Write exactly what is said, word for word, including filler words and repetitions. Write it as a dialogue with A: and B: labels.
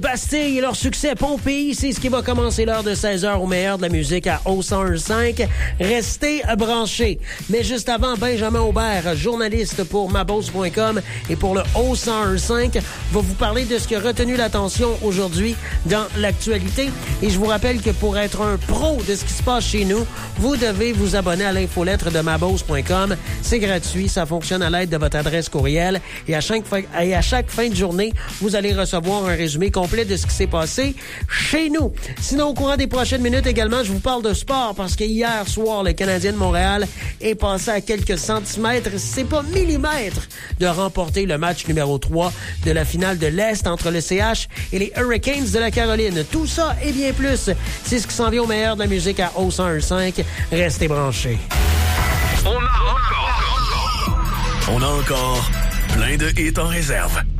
A: Bastille et leur succès Pompéi, c'est ce qui va commencer l'heure de seize heures au meilleur de la musique à O cent un virgule cinq. Restez branchés. Mais juste avant, Benjamin Aubert, journaliste pour mabose point com et pour le O cent un virgule cinq, va vous parler de ce qui a retenu l'attention aujourd'hui dans l'actualité. Et je vous rappelle que pour être un pro de ce qui se passe chez nous, vous devez vous abonner à l'infolettre de mabose point com. C'est gratuit, ça fonctionne à l'aide de votre adresse courriel. Et à chaque, et à chaque fin de journée, vous allez recevoir un résumé complet de ce qui s'est passé chez nous. Sinon, au courant des prochaines minutes également, je vous parle de sport parce que hier soir, le Canadien de Montréal est passé à quelques centimètres, c'est pas millimètres, de remporter le match numéro trois de la finale de l'Est entre le C H et les Hurricanes de la Caroline. Tout ça et bien plus, c'est ce qui s'en vient au meilleur de la musique à O cent un virgule cinq. Restez branchés.
B: On a encore... On a encore plein de hits en réserve.